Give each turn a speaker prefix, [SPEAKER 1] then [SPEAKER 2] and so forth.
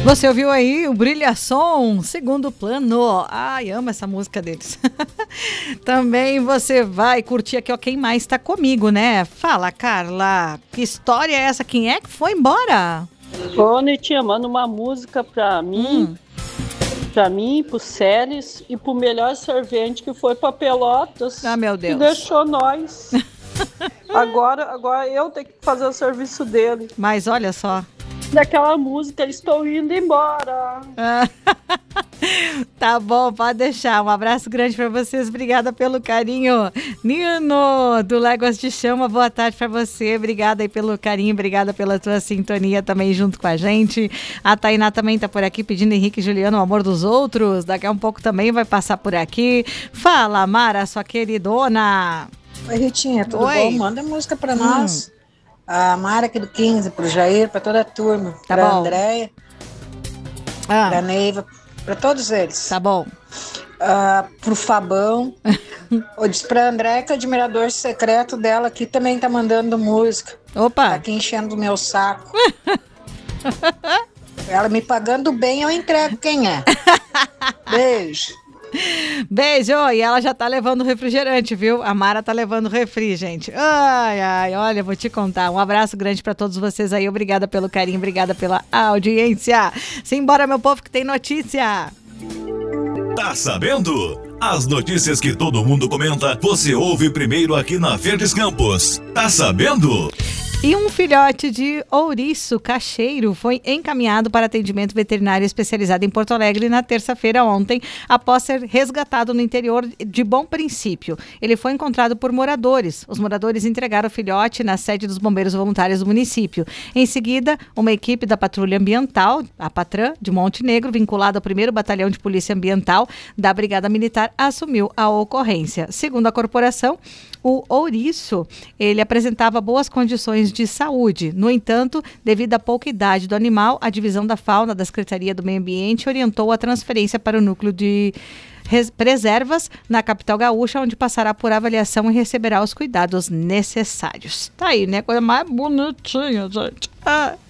[SPEAKER 1] Você ouviu aí o Brilhação, Segundo Plano. Ai, amo essa música deles. Também você vai curtir aqui, ó, Quem Mais Tá Comigo, né? Fala, Carla, que história é essa? Quem é que foi embora?
[SPEAKER 2] Ô, Nitinha, manda uma música pra mim, pro Séries e pro melhor servente que foi pra Pelotas.
[SPEAKER 1] Ah, meu Deus.
[SPEAKER 2] E deixou nós. Agora eu tenho que fazer o serviço dele.
[SPEAKER 1] Mas olha só.
[SPEAKER 2] Daquela música, eles estão indo embora.
[SPEAKER 1] Tá bom, pode deixar. Um abraço grande pra vocês. Obrigada pelo carinho. Nino, do Léguas de Chama, boa tarde pra você. Obrigada aí pelo carinho, obrigada pela tua sintonia também junto com a gente. A Tainá também tá por aqui pedindo Henrique e Juliano, o amor dos outros. Daqui a um pouco também vai passar por aqui. Fala, Mara, sua queridona.
[SPEAKER 3] Oi, Ritinha, tudo
[SPEAKER 1] Oi.
[SPEAKER 3] bom? Manda música pra nós. A Mara aqui do 15, pro Jair, pra toda a turma.
[SPEAKER 1] Tá
[SPEAKER 3] pra
[SPEAKER 1] bom.
[SPEAKER 3] Andréia, pra Neiva, pra todos eles.
[SPEAKER 1] Tá bom.
[SPEAKER 3] Pro Fabão. Eu disse pra Andréia que o admirador secreto dela aqui também tá mandando música.
[SPEAKER 1] Opa!
[SPEAKER 3] Tá aqui enchendo o meu saco. Ela me pagando bem, eu entrego quem é. Beijo.
[SPEAKER 1] Beijo, e ela já tá levando refrigerante, viu? A Mara tá levando refri, gente. Ai, ai, olha, vou te contar. Um abraço grande pra todos vocês aí. Obrigada pelo carinho, obrigada pela audiência. Simbora, meu povo, que tem notícia.
[SPEAKER 4] Tá sabendo? As notícias que todo mundo comenta, você ouve primeiro aqui na Verdes Campos. Tá sabendo?
[SPEAKER 1] E um filhote de ouriço cacheiro foi encaminhado para atendimento veterinário especializado em Porto Alegre na terça-feira ontem, após ser resgatado no interior de Bom Princípio. Ele foi encontrado por moradores. Os moradores entregaram o filhote na sede dos bombeiros voluntários do município. Em seguida, uma equipe da Patrulha Ambiental, a Patran, de Montenegro, vinculada ao 1º Batalhão de Polícia Ambiental da Brigada Militar, assumiu a ocorrência. Segundo a corporação, o ouriço, ele apresentava boas condições de saúde. No entanto, devido à pouca idade do animal, a Divisão da Fauna da Secretaria do Meio Ambiente orientou a transferência para o núcleo de preservas na capital gaúcha, onde passará por avaliação e receberá os cuidados necessários. Tá aí, né? Coisa mais bonitinha, gente.